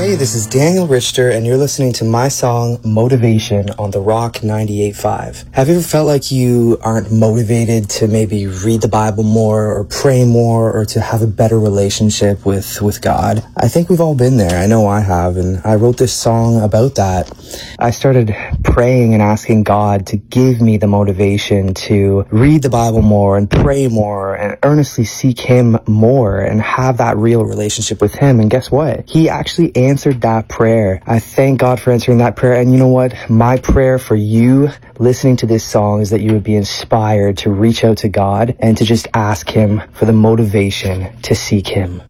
Hey, this is Daniel Richter, and you're listening to my song, Motivation, on The Rock 98.5. Have you ever felt like you aren't motivated to maybe read the Bible more, or pray more, or to have a better relationship with God? I think we've all been there. I know I have, and I wrote this song about that. I started praying and asking God to give me the motivation to read the Bible more and pray more and earnestly seek Him more and have that real relationship with Him. And guess what? He actually answered that prayer. I thank God for answering that prayer. And you know what? My prayer for you listening to this song is that you would be inspired to reach out to God and to just ask Him for the motivation to seek Him.